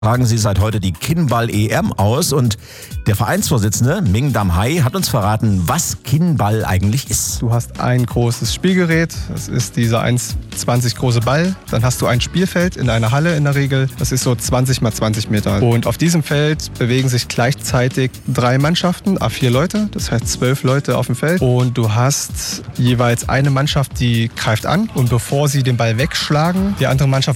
Tragen sie seit heute die Kinball-EM aus und der Vereinsvorsitzende Ming Dam-Hai hat uns verraten, was Kinball eigentlich ist. Du hast ein großes Spielgerät, das ist dieser 1,20 große Ball. Dann hast du ein Spielfeld in einer Halle in der Regel, das ist so 20 mal 20 Meter. Und auf diesem Feld bewegen sich gleichzeitig 3 Mannschaften, A4 Leute, das heißt 12 Leute auf dem Feld. Und du hast jeweils eine Mannschaft, die greift an und bevor sie den Ball wegschlagen, die andere Mannschaft